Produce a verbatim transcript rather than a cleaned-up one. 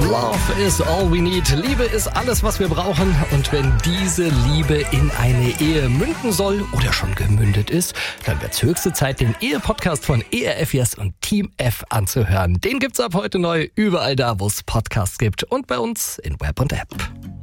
Love is all we need. Liebe ist alles, was wir brauchen. Und wenn diese Liebe in eine Ehe münden soll oder schon gemündet ist, dann wird's höchste Zeit, den Ehe-Podcast von E R F Yes und Team F anzuhören. Den gibt's ab heute neu überall da, wo es Podcasts gibt und bei uns in Web und App.